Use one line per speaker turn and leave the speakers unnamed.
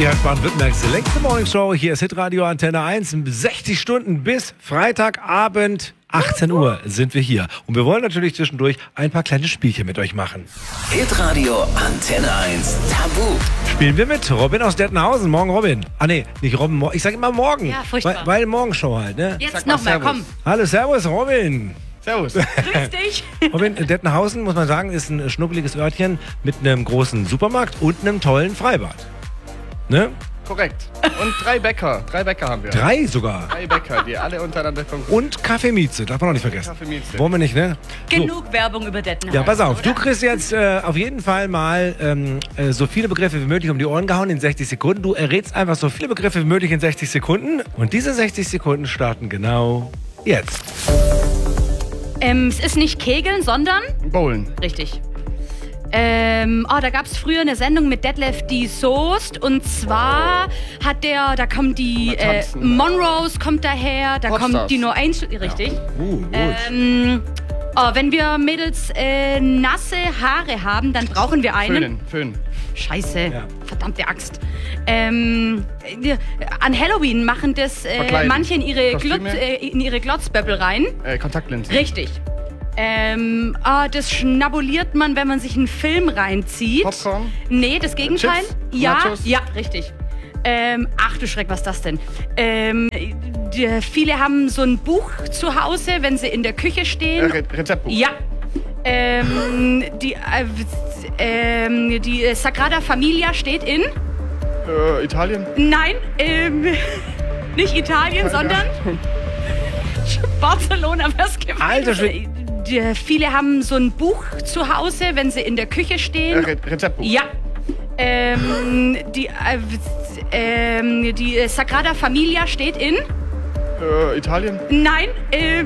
Ihr hört Baden-Württembergs längste Morningshow. Hier ist Hitradio Antenne 1. 60 Stunden bis Freitagabend 18 Uhr sind wir hier. Und wir wollen natürlich zwischendurch ein paar kleine Spielchen mit euch machen.
Hitradio Antenne 1 Tabu.
Spielen wir mit Robin aus Dettenhausen. Morgen, Robin. Ah, nee, nicht Robin. Ich sag immer morgen.
Ja, furchtbar.
Weil Morgenshow halt, ne?
Jetzt nochmal, komm.
Hallo, servus, Robin.
Servus.
Grüß dich.
Robin, Dettenhausen, muss man sagen, ist ein schnuckeliges Örtchen mit einem großen Supermarkt und einem tollen Freibad. Ne?
Korrekt. Und 3 Bäcker. 3 Bäcker haben wir.
3 sogar.
3 Bäcker, die alle untereinander konkurrieren.
Und Kaffeemieze, darf man auch nicht vergessen.
Kaffeemieze.
Wollen wir nicht, ne?
Genug Werbung über Dettenhausen.
Ja, pass auf,
oder?
du kriegst jetzt auf jeden Fall mal so viele Begriffe wie möglich um die Ohren gehauen in 60 Sekunden. Du errätst einfach so viele Begriffe wie möglich in 60 Sekunden. Und diese 60 Sekunden starten genau jetzt.
Es ist nicht Kegeln, sondern...
Bowlen.
Richtig. Da gab es früher eine Sendung mit Detlef die Soest. Und zwar hat da kommt die Monrose kommt daher, da
Popstars.
kommt die No Angel, richtig.
Gut.
Wenn wir Mädels nasse Haare haben, dann brauchen wir einen.
Föhn.
Scheiße,
Ja.
verdammte Axt. An Halloween machen das
Verkleiden.
manche in ihre
Kostüme?
Glotzböppel rein.
Kontaktlinsen.
Richtig. Das schnabuliert man, wenn man sich einen Film reinzieht.
Popcorn?
Nee, das Gegenteil.
Chips?
Ja,
Nachos?
ja, richtig. Ach du Schreck, was ist das denn? Viele haben so ein Buch zu Hause, wenn sie in der Küche stehen.
Rezeptbuch.
Ja. Die Sagrada Familia steht in?
Italien?
Nein, nicht Italien, sondern Barcelona. Was gibt
Alter Schwede.
Viele haben so ein Buch zu Hause, wenn sie in der Küche stehen.
Rezeptbuch.
Ja. Die Sagrada Familia steht in?
Italien?
Nein,